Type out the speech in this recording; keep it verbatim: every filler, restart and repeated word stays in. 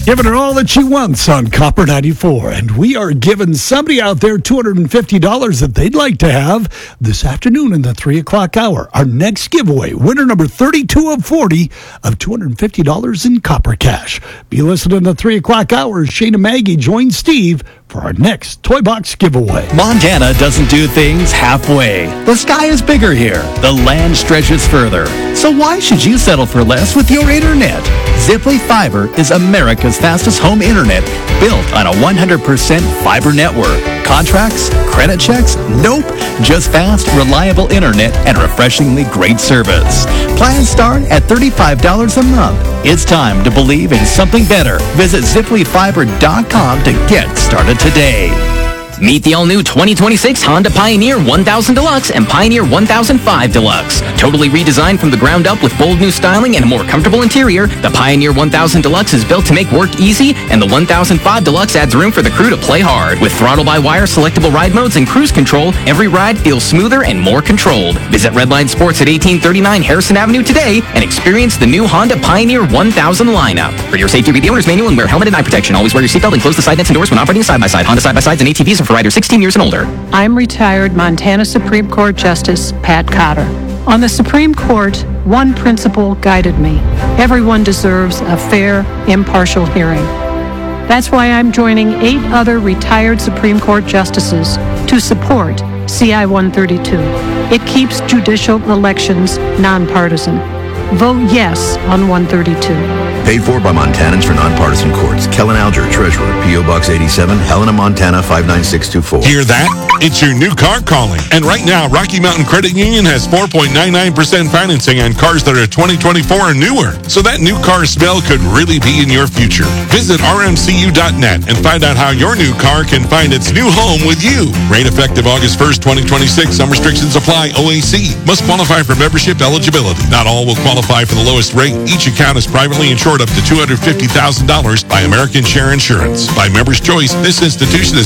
Giving her all that she wants on Copper ninety-four. And we are giving somebody out there two hundred fifty dollars that they'd like to have this afternoon in the three o'clock hour. Our next giveaway, winner number thirty-two of forty of two hundred fifty dollars in Copper Cash. Be listening to three o'clock hour as Shane and Maggie join Steve for our next Toy Box giveaway. Montana doesn't do things halfway. The sky is bigger here. The land stretches further. So why should you settle for less with your internet? Ziply Fiber is America's fastest home internet built on a one hundred percent fiber network. Contracts? Credit checks? Nope. Just fast, reliable internet and refreshingly great service. Plans start at thirty-five dollars a month. It's time to believe in something better. Visit ziply fiber dot com to get started today. Meet the all-new twenty twenty-six Honda Pioneer one thousand Deluxe and Pioneer one thousand five Deluxe. Totally redesigned from the ground up with bold new styling and a more comfortable interior, the Pioneer one thousand Deluxe is built to make work easy, and the one thousand five Deluxe adds room for the crew to play hard. With throttle-by-wire selectable ride modes and cruise control, every ride feels smoother and more controlled. Visit Redline Sports at eighteen thirty-nine Harrison Avenue today and experience the new Honda Pioneer one thousand lineup. For your safety, read the owner's manual and wear helmet and eye protection. Always wear your seatbelt and close the side nets and doors when operating side-by-side. Honda side-by-sides and A T Vs are for riders sixteen years and older. I'm retired Montana Supreme Court Justice Pat Cotter. On the Supreme Court, one principle guided me. Everyone deserves a fair, impartial hearing. That's why I'm joining eight other retired Supreme Court justices to support C I one thirty-two. It keeps judicial elections nonpartisan. Vote yes on one thirty-two. Paid for by Montanans for Nonpartisan Courts. Kellen Alger, Treasurer, P O. Box eighty-seven, Helena, Montana, five nine six two four. Hear that? It's your new car calling. And right now, Rocky Mountain Credit Union has four point nine nine percent financing on cars that are twenty twenty-four or newer. So that new car smell could really be in your future. Visit R M C U dot net and find out how your new car can find its new home with you. Rate effective August first, twenty twenty-six. Some restrictions apply. O A C. Must qualify for membership eligibility. Not all will qualify for the lowest rate. Each account is privately insured up to two hundred fifty thousand dollars by American Share Insurance. By Members' Choice, this institution is